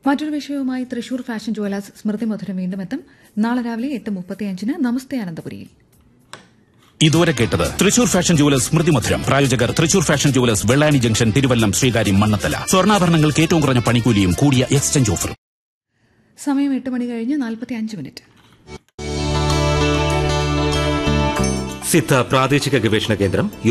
മറ്റൊരു വിഷയവുമായി Thrissur fashion jewellers സ്മൃതി മധുരം വീണ്ടും എത്തും. നാളെ രാവിലെ 8:35 നമസ്തേ അനന്തപുരിയിൽ. ഇതുവരെ കേട്ടത് തൃശൂർ ഫാഷൻ ജുവലേഴ്സ് സ്മൃതി മധുരം. പ്രായോജകർ Thrissur fashion jewellers, Vellani junction, Thiruvallam, Sreekaryam, Mannathala. സ്വർണ്ണാഭരണങ്ങൾക്ക് ഏറ്റവും കുറഞ്ഞ പണിക്കൂലിയും കൂടിയ എക്സ്ചേഞ്ച് ഓഫറും. സമയം 8:45 സിദ്ധ പ്രാദേശിക ഗവേഷണ കേന്ദ്രം